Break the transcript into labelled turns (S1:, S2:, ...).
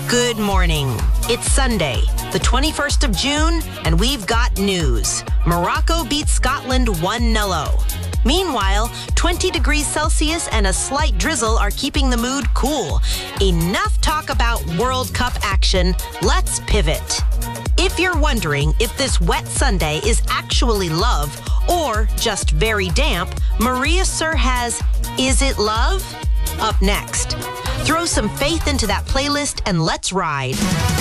S1: Good morning. It's Sunday, the 21st of June, and we've got news. Morocco beats Scotland 1-0. Meanwhile, 20 degrees Celsius and a slight drizzle are keeping the mood cool. Enough talk about World Cup action. Let's pivot. If you're wondering if this wet Sunday is actually love or just very damp, Maria Sir has Is It Love? Up next. Throw some faith into that playlist and let's ride.